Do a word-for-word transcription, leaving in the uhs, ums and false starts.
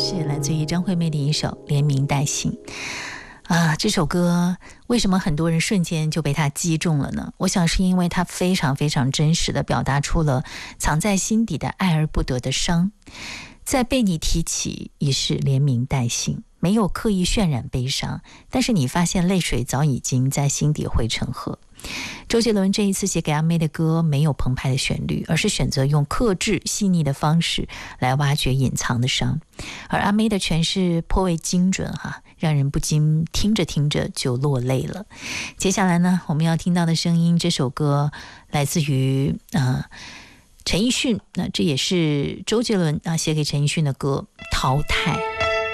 是来自于张惠妹的一首《连名带姓》啊。这首歌为什么很多人瞬间就被它击中了呢？我想是因为它非常非常真实的表达出了藏在心底的爱而不得的伤，在被你提起已是连名带姓，没有刻意渲染悲伤，但是你发现泪水早已经在心底汇成河。周杰伦这一次写给阿妹的歌没有澎湃的旋律，而是选择用克制细腻的方式来挖掘隐藏的伤，而阿妹的诠释颇为精准哈，让人不禁听着听着就落泪了。接下来呢，我们要听到的声音，这首歌来自于呃陈奕迅，那这也是周杰伦啊写给陈奕迅的歌《淘汰》。